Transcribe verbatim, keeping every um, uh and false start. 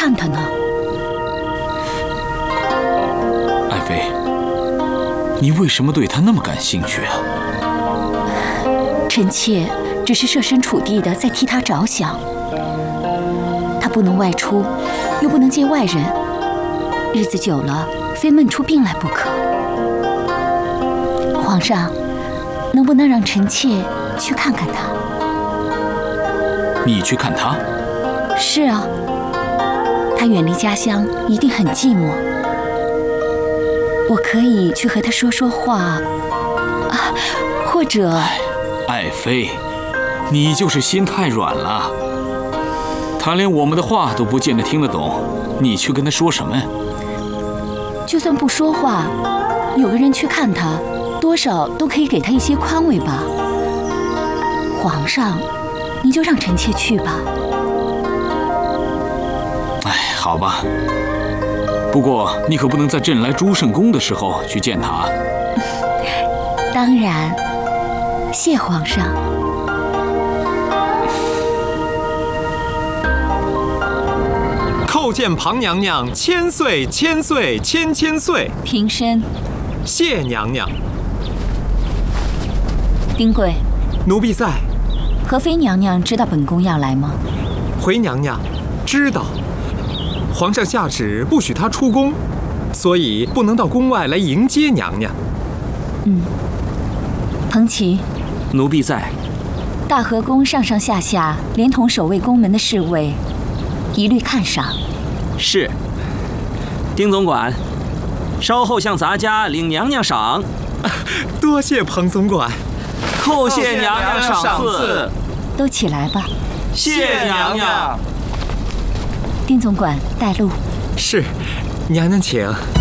看他呢？ 爱妃，你为什么对他那么感兴趣啊？ 臣妾只是设身处地的在替他着想。他不能外出，又不能见外人，日子久了，非闷出病来不可。皇上，能不能让臣妾去看看他？ 你去看他？ 是啊，他远离家乡，一定很寂寞。我可以去和他说说话，啊，或者…… 爱妃，你就是心太软了。他连我们的话都不见得听得懂，你去跟他说什么呀？ 就算不说话，有个人去看他，多少都可以给他一些宽慰吧。皇上，你就让臣妾去吧。 哎，好吧。不过你可不能在朕来朱圣宫的时候去见他。 当然，谢皇上。 叩见庞娘娘千岁千岁千千岁。 平身。 谢娘娘。 丁贵， 奴婢在。 和妃娘娘知道本宫要来吗？ 回娘娘，知道。皇上下旨不许她出宫，所以不能到宫外来迎接娘娘。 嗯。彭琪， 奴婢在。 大和宫上上下下，连同守卫宫门的侍卫，一律看赏。 是。丁总管，稍后向咱家领娘娘赏。 多谢彭总管。 叩谢娘娘赏赐。 都起来吧。 谢娘娘。 丁总管带路。 是，娘娘请。